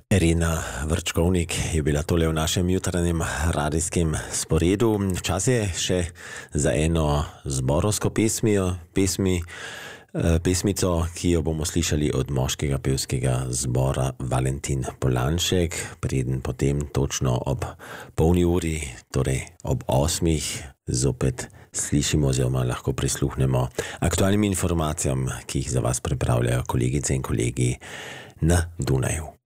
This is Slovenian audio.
Irina Vrčkovnik je bila tole v našem jutranjem radijskem sporedu. Čas je še za eno zborovsko pesmico, ki jo bomo slišali od moškega pevskega zbora Valentin Polanšek. Preden potem točno ob polni uri, torej ob 8, zopet slišimo oziroma lahko prisluhnemo aktualnim informacijam, ki jih za vas pripravljajo kolegice in kolegi na Dunaju.